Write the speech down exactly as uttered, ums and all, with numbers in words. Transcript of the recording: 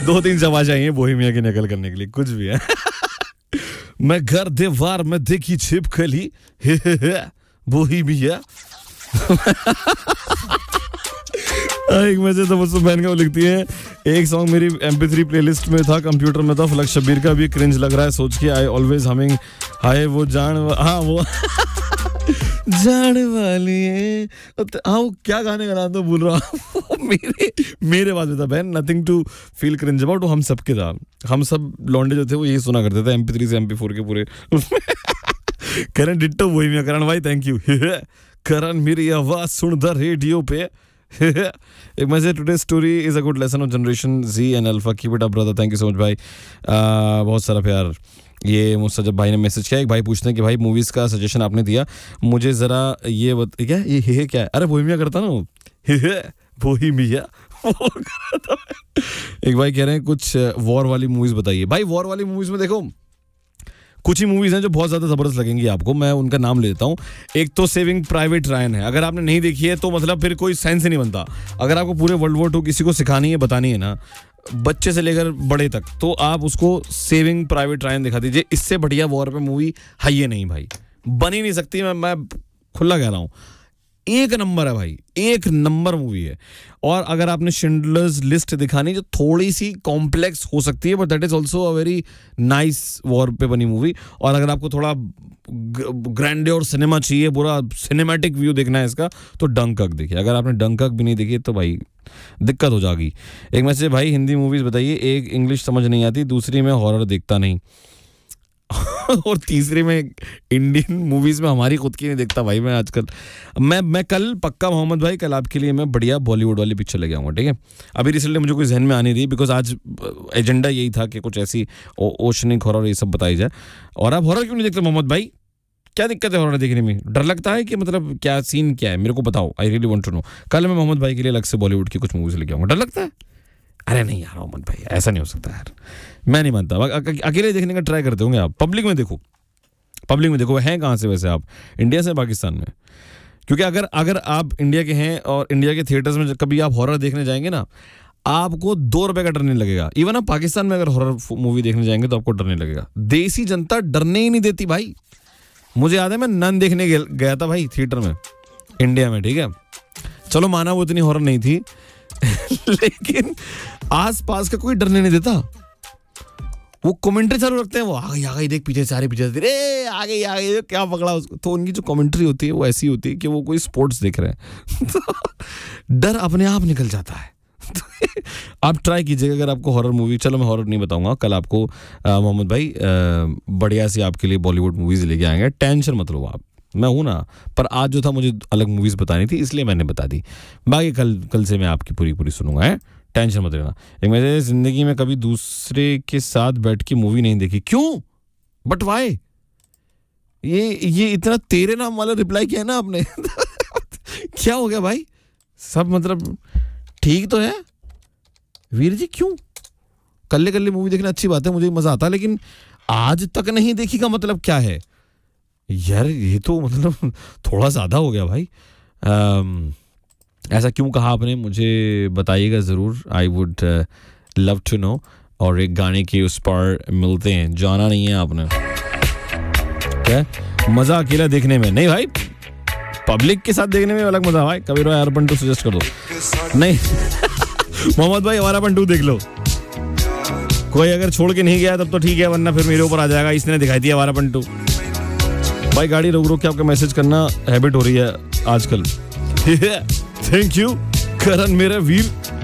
दो तीन शबाश चाहिए बोहेमिया की नकल करने के लिए, कुछ भी है। मैं घर दीवार में देखी छिपकली बोहेमिया। एक मैसेज तो मुझसे बहन का वो लिखती है, एक सॉन्ग मेरी एम पी थ्री प्लेलिस्ट में था, कंप्यूटर में था, फलक शबीर का भी क्रिंज लग रहा है सोच के, आई ऑलवेज हमिंग हाय वो जान वा, हाँ वो जान वाली है, हाँ वो क्या गाने का नाम तो भूल रहा हूँ। मेरे मेरे पास भी था बहन, nothing to feel cringe about, हम सब के था, हम सब लौंडे जो थे वो यही सुना करते थे एम पी थ्री से एम पी फोर के पूरे। करण डिट्टो वही में, करण भाई थैंक यू। करण मेरी आवाज सुन द रेडियो पे। एक message, today story is a good lesson of generation ji and alpha, keep it up brother, thank you so much भाई, uh, बहुत सारा प्यार। ये मुझसे जब भाई ने मैसेज किया, एक भाई पूछते हैं कि भाई मूवीज का सजेशन आपने दिया, मुझे जरा ये बत, क्या ये हे क्या है, अरे बोहेमिया करता ना वो, बोहेमिया। एक भाई कह रहे हैं कुछ वॉर वाली मूवीज बताइए। भाई वॉर वाली मूवीज में देखो कुछ ही मूवीज हैं जो बहुत ज्यादा जबरदस्त लगेंगी आपको, मैं उनका नाम लेता हूँ। एक तो सेविंग प्राइवेट रायन है, अगर आपने नहीं देखी है तो मतलब फिर कोई सेंस ही नहीं बनता। अगर आपको पूरे वर्ल्ड वॉर टू किसी को सिखानी है, बतानी है ना, बच्चे से लेकर बड़े तक, तो आप उसको सेविंग प्राइवेट रायन दिखा दीजिए। इससे बढ़िया वॉर पे मूवी है ये नहीं भाई, बन ही नहीं सकती। मैं मैं खुला कह रहा हूँ, एक नंबर है भाई, एक नंबर मूवी है। और अगर आपने शिंडलर्स लिस्ट दिखानी जो थोड़ी सी कॉम्प्लेक्स हो सकती है, but that is also a very nice war पे बनी मूवी। और अगर आपको थोड़ा ग्रैंडियर सिनेमा चाहिए, पूरा सिनेमैटिक व्यू देखना है इसका, तो डंकर्क देखिए। अगर आपने डंकर्क भी नहीं देखी तो भाई दिक्कत हो जाएगी। एक मैसेज, भाई हिंदी मूवीज बताइए, एक इंग्लिश समझ नहीं आती, दूसरी में हॉरर देखता नहीं, और तीसरे में इंडियन मूवीज में हमारी खुद की नहीं देखता भाई मैं आजकल। मैं मैं कल पक्का मोहम्मद भाई, कल आपके लिए मैं बढ़िया बॉलीवुड वाली पिक्चर लेके आऊँगा, ठीक है। अभी रिसेंटली मुझे कोई जहन में आनी रही, बिकॉज आज एजेंडा यही था कि कुछ ऐसी ओशनिक हॉरर ये सब बताई जाए। और आप हॉरर क्यों नहीं देखते मोहम्मद भाई, क्या दिक्कत है हॉरर देखने में? डर लगता है कि मतलब क्या सीन क्या है, मेरे को बताओ, I really want to know. कल मैं मोहम्मद भाई के लिए अलग से बॉलीवुड की कुछ मूवीज लेके आऊँगा। डर लगता है? अरे नहीं यार मोहम्मद भाई, ऐसा नहीं हो सकता यार, मैं नहीं मानता। अकेले देखने का ट्राई करते होंगे आप, पब्लिक में देखो, पब्लिक में देखो। हैं कहाँ से वैसे आप, इंडिया से पाकिस्तान में? क्योंकि अगर अगर आप इंडिया के हैं और इंडिया के थिएटर्स में कभी आप हॉरर देखने जाएंगे ना, आपको दो रुपए का डर नहीं लगेगा। इवन आप पाकिस्तान में अगर हॉरर मूवी देखने जाएंगे तो आपको डर नहीं लगेगा। देसी जनता डरने ही नहीं देती भाई। मुझे याद है मैं नन देखने गया था भाई थिएटर में, इंडिया में, ठीक है। चलो माना वो इतनी हॉरर नहीं थी लेकिन आस पास का कोई डरने नहीं देता। वो कमेंट्री चालू रखते हैं, वो आ गई आ गई देख पीछे सारे पीछे रे आ गई आ गई क्या पकड़ा उसको। तो उनकी जो कमेंट्री होती है वो ऐसी होती है कि वो कोई स्पोर्ट्स देख रहे हैं। तो डर अपने आप निकल जाता है। आप ट्राई कीजिएगा अगर आपको हॉरर मूवी, चलो मैं हॉरर नहीं बताऊंगा, कल आपको मोहम्मद भाई बढ़िया सी आपके लिए बॉलीवुड मूवीज लेके आएंगे, टेंशन मत लो आप, मैं हूं ना। पर आज जो था मुझे अलग मूवीज बतानी थी इसलिए मैंने बता दी, बाकी कल कल से मैं आपकी पूरी पूरी सुनूंगा, है टेंशन मत लेना। एक मेरे जिंदगी में कभी दूसरे के साथ बैठ के मूवी नहीं देखी। क्यों? But why? ये ये इतना तेरे नाम वाला रिप्लाई किया है ना आपने। क्या हो गया भाई? सब मतलब ठीक तो है वीर जी? क्यों? कल्ले कल्ले मूवी देखना अच्छी बात है, मुझे मजा आता है, लेकिन आज तक नहीं देखी का मतलब क्या है यार? ये तो मतलब थोड़ा ज्यादा हो गया भाई। आम, ऐसा क्यों कहा आपने, मुझे बताइएगा ज़रूर, I would love to know. और एक गाने के उस पर मिलते हैं, जाना नहीं है आपने। क्या मज़ा अकेला देखने में? नहीं भाई, पब्लिक के साथ देखने में अलग मज़ा भाई। कभी रोया अरबन टू सजेस्ट कर दो। नहीं मोहम्मद भाई अरबन टू देख लो, कोई अगर छोड़ के नहीं गया तब तो ठीक है, वरना फिर मेरे ऊपर आ जाएगा इसने दिखाई दिया अरबन टू। भाई गाड़ी रोक रोक के आपका मैसेज करना हैबिट हो रही है आजकल। थैंक यू करण मेरा वीर।